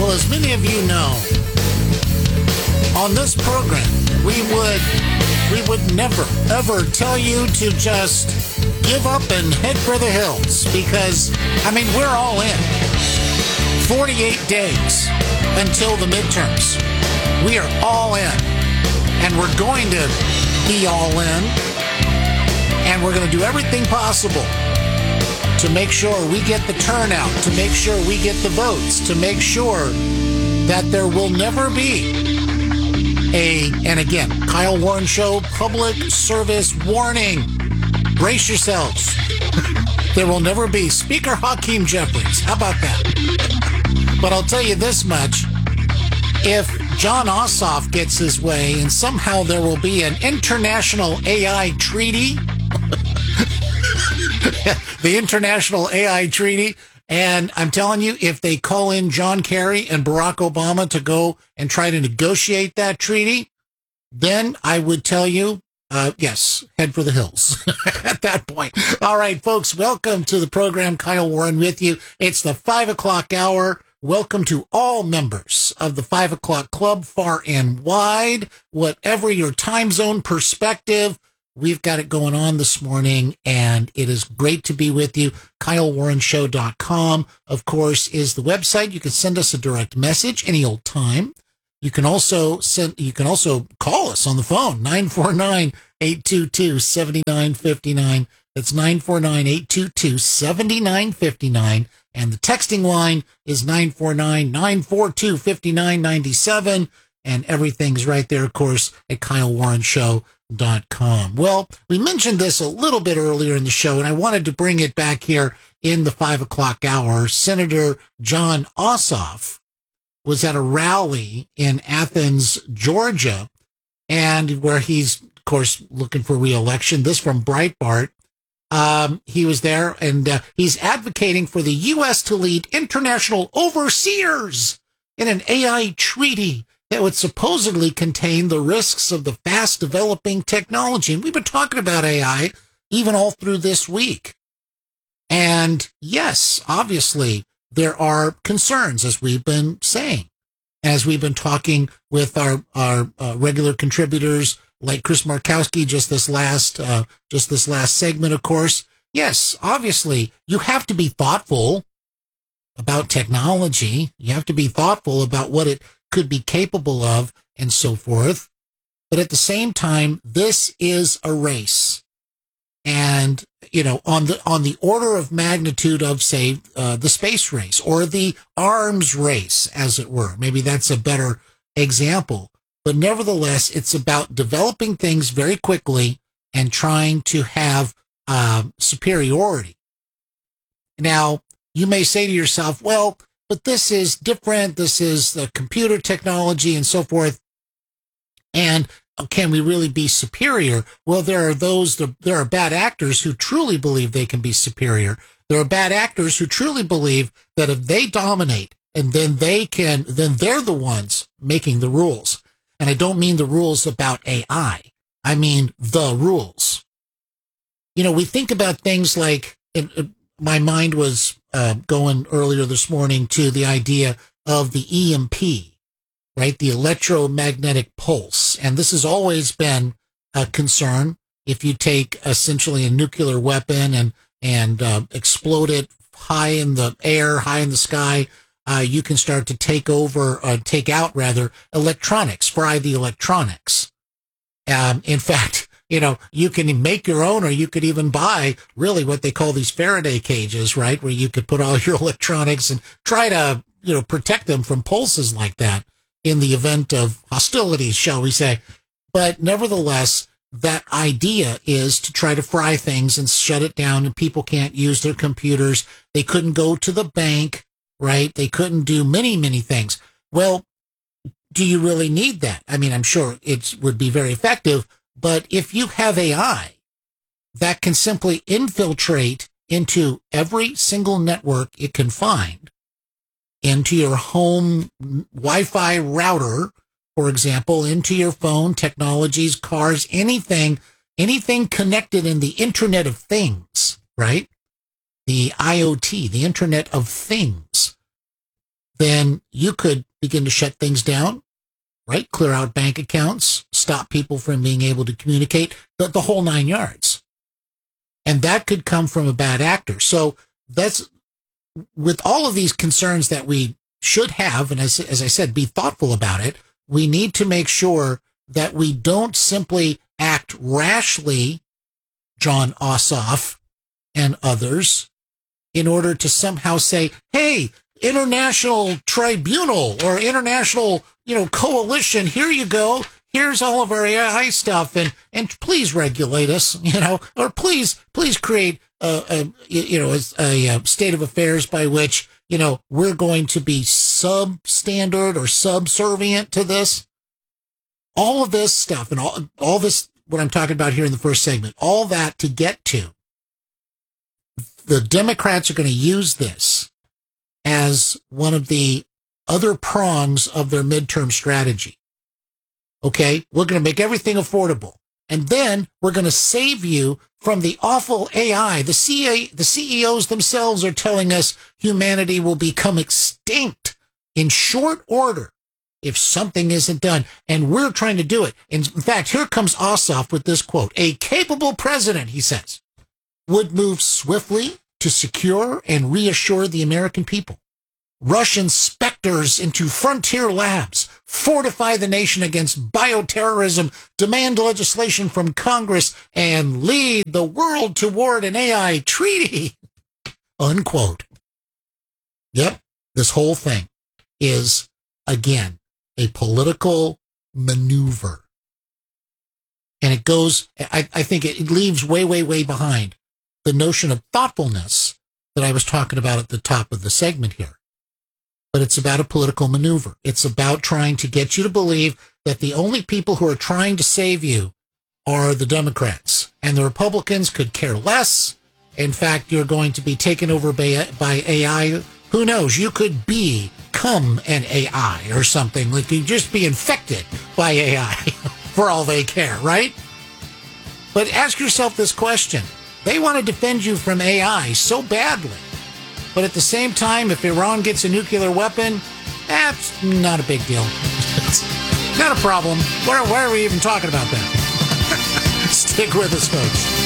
Well, as many of you know, on this program, we would never, ever tell you to just give up and head for the hills because, we're all in. 48 days until the midterms. We are all in. And we're going to be all in. And we're going to do everything possible to make sure we get the turnout, to make sure we get the votes, to make sure that there will never be and again, Kyle Warren Show, public service warning. Brace yourselves. There will never be Speaker Hakeem Jeffries. How about that? But I'll tell you this much. If Jon Ossoff gets his way and somehow there will be an international AI treaty, the International AI Treaty, and I'm telling you, if they call in John Kerry and Barack Obama to go and try to negotiate that treaty, then I would tell you, yes, head for the hills at that point. All right, folks, welcome to the program. Kyle Warren with you. It's the 5 o'clock hour. Welcome to all members of the 5 o'clock club, far and wide, whatever your time zone perspective. We've got it going on this morning, and it is great to be with you. KyleWarrenShow.com, of course, is the website. You can send us a direct message any old time. You can also call us on the phone, 949-822-7959. That's 949-822-7959. And the texting line is 949-942-5997. And everything's right there, of course, at KyleWarrenShow.com. Well, we mentioned this a little bit earlier in the show, and I wanted to bring it back here in the 5 o'clock hour. Senator Jon Ossoff was at a rally in Athens, Georgia, and where he's, of course, looking for re-election. This from Breitbart. He was there, and he's advocating for the U.S. to lead international overseers in an AI treaty that would supposedly contain the risks of the fast-developing technology. And we've been talking about AI even all through this week. And yes, obviously, there are concerns, as we've been saying, as we've been talking with our regular contributors like Chris Markowski just this last segment, of course. Yes, obviously, you have to be thoughtful about technology. You have to be thoughtful about what it could be capable of and so forth. But at the same time, this is a race. And, on the order of magnitude of, say, the space race or the arms race, as it were. Maybe that's a better example. But nevertheless, it's about developing things very quickly and trying to have superiority. Now, you may say to yourself, well, but this is different. This is the computer technology and so forth. And can we really be superior? Well, there are bad actors who truly believe they can be superior. There are bad actors who truly believe that if they dominate and then they're the ones making the rules. And I don't mean the rules about AI. I mean the rules. We think about things like, my mind was going earlier this morning to the idea of the EMP, right? The electromagnetic pulse. And this has always been a concern. If you take essentially a nuclear weapon and explode it high in the air, high in the sky, you can start to take out electronics, fry the electronics. In fact, you can make your own, or you could even buy really what they call these Faraday cages, right? Where you could put all your electronics and try to, protect them from pulses like that in the event of hostilities, shall we say. But nevertheless, that idea is to try to fry things and shut it down, and people can't use their computers. They couldn't go to the bank, right? They couldn't do many, many things. Well, do you really need that? I'm sure it would be very effective. But if you have AI that can simply infiltrate into every single network it can find, into your home Wi-Fi router, for example, into your phone, technologies, cars, anything connected in the Internet of Things, right? The IoT, the Internet of Things. then you could begin to shut things down, right? Clear out bank accounts, stop people from being able to communicate, the whole 9 yards. And that could come from a bad actor. So that's, with all of these concerns that we should have, and as I said, be thoughtful about it, we need to make sure that we don't simply act rashly, Jon Ossoff and others, in order to somehow say, hey, international tribunal or international, coalition, here you go. Here's all of our AI stuff, and please regulate us, or please create a state of affairs by which, we're going to be substandard or subservient to this. All of this stuff and all this, what I'm talking about here in the first segment, all that to get to, the Democrats are going to use this as one of the other prongs of their midterm strategy. Okay, we're going to make everything affordable. And then we're going to save you from the awful AI. The CEOs themselves are telling us humanity will become extinct in short order if something isn't done. And we're trying to do it. In fact, here comes Ossoff with this quote. A capable president, he says, would move swiftly to secure and reassure the American people. Rush inspectors into frontier labs, fortify the nation against bioterrorism, demand legislation from Congress, and lead the world toward an AI treaty. Unquote. Yep, this whole thing is, again, a political maneuver. And it goes, I think it leaves way, way, way behind the notion of thoughtfulness that I was talking about at the top of the segment here. But it's about a political maneuver. It's about trying to get you to believe that the only people who are trying to save you are the Democrats, and the Republicans could care less. In fact, you're going to be taken over by AI. Who knows? You could become an AI or something. Like you just be infected by AI for all they care, right? But ask yourself this question. They want to defend you from AI so badly. But at the same time, if Iran gets a nuclear weapon, that's not a big deal. It's not a problem. Why are we even talking about that? Stick with us, folks.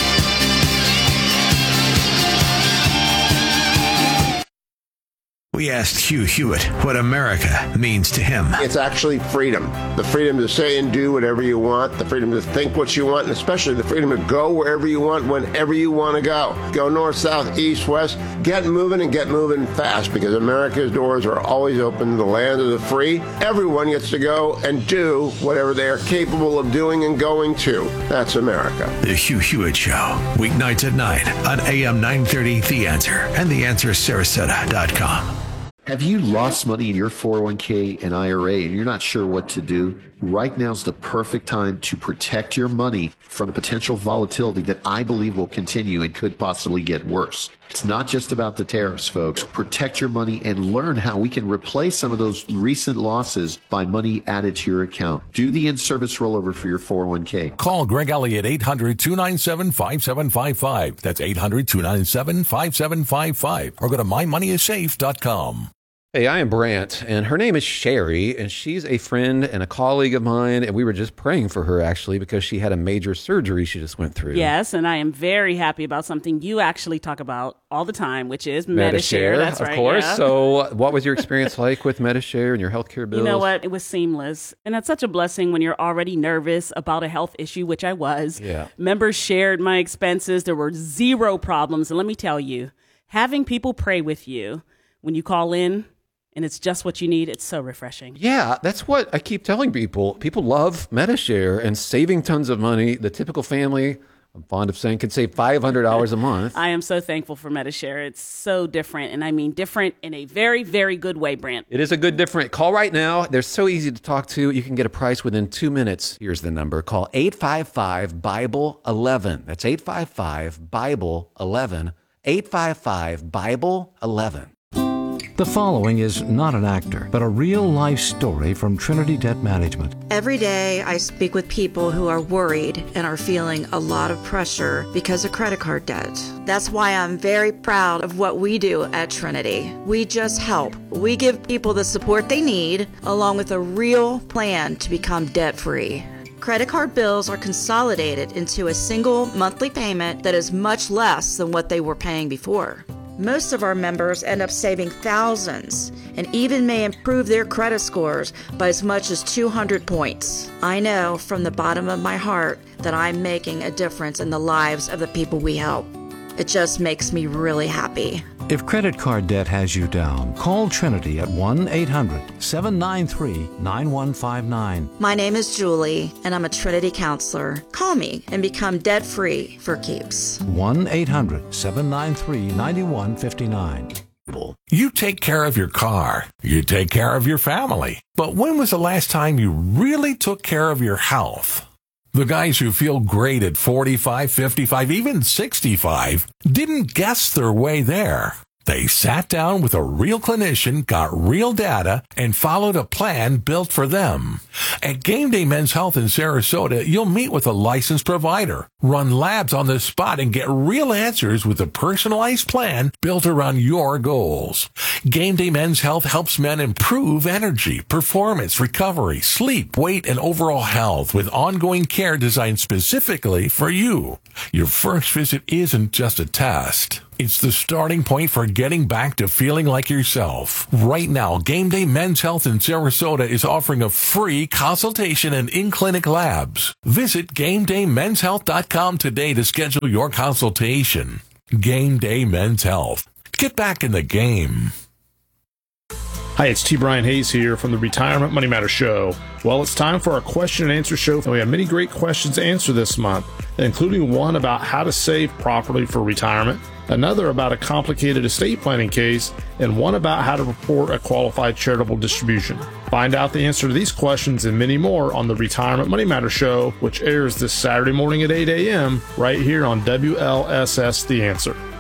We asked Hugh Hewitt what America means to him. It's actually freedom. The freedom to say and do whatever you want, the freedom to think what you want, and especially the freedom to go wherever you want, whenever you want to go. Go north, south, east, west. Get moving and get moving fast, because America's doors are always open. The land of the free. Everyone gets to go and do whatever they are capable of doing and going to. That's America. The Hugh Hewitt Show, weeknights at 9 on AM 930 The Answer and TheAnswerSarasota.com. Have you lost money in your 401k and IRA and you're not sure what to do? Right now is the perfect time to protect your money from potential volatility that I believe will continue and could possibly get worse. It's not just about the tariffs, folks. Protect your money and learn how we can replace some of those recent losses by money added to your account. Do the in-service rollover for your 401k. Call Greg Elliott 800-297-5755. That's 800-297-5755. Or go to mymoneyissafe.com. Hey, I am Brant, and her name is Sherry, and she's a friend and a colleague of mine, and we were just praying for her, actually, because she had a major surgery she just went through. Yes, and I am very happy about something you actually talk about all the time, which is Medi-Share. That's right, of course. Yeah. So what was your experience like with Medi-Share and your healthcare bills? You know what? It was seamless, and it's such a blessing when you're already nervous about a health issue, which I was. Yeah. Members shared my expenses. There were zero problems, and let me tell you, having people pray with you when you call in, and it's just what you need, it's so refreshing. Yeah, that's what I keep telling people. People love Medi-Share and saving tons of money. The typical family, I'm fond of saying, can save $500 a month. I am so thankful for Medi-Share. It's so different, and I mean different in a very, very good way, Brant. It is a good different. Call right now. They're so easy to talk to. You can get a price within 2 minutes. Here's the number. Call 855-BIBLE-11. That's 855-BIBLE-11. 855-BIBLE-11. The following is not an actor, but a real-life story from Trinity Debt Management. Every day I speak with people who are worried and are feeling a lot of pressure because of credit card debt. That's why I'm very proud of what we do at Trinity. We just help. We give people the support they need, along with a real plan to become debt-free. Credit card bills are consolidated into a single monthly payment that is much less than what they were paying before. Most of our members end up saving thousands and even may improve their credit scores by as much as 200 points. I know from the bottom of my heart that I'm making a difference in the lives of the people we help. It just makes me really happy. If credit card debt has you down, call Trinity at 1-800-793-9159. My name is Julie, and I'm a Trinity counselor. Call me and become debt-free for keeps. 1-800-793-9159. You take care of your car. You take care of your family. But when was the last time you really took care of your health? The guys who feel great at 45, 55, even 65 didn't guess their way there. They sat down with a real clinician, got real data, and followed a plan built for them. At Game Day Men's Health in Sarasota, you'll meet with a licensed provider, run labs on the spot, and get real answers with a personalized plan built around your goals. Game Day Men's Health helps men improve energy, performance, recovery, sleep, weight, and overall health with ongoing care designed specifically for you. Your first visit isn't just a test. It's the starting point for getting back to feeling like yourself. Right now, Game Day Men's Health in Sarasota is offering a free consultation and in-clinic labs. Visit GameDayMen'sHealth.com today to schedule your consultation. Game Day Men's Health. Get back in the game. Hi, it's T. Brian Hayes here from the Retirement Money Matter Show. Well, it's time for our question and answer show, and we have many great questions to answer this month, including one about how to save properly for retirement, another about a complicated estate planning case, and one about how to report a qualified charitable distribution. Find out the answer to these questions and many more on the Retirement Money Matter Show, which airs this Saturday morning at 8 a.m. right here on WLSS The Answer.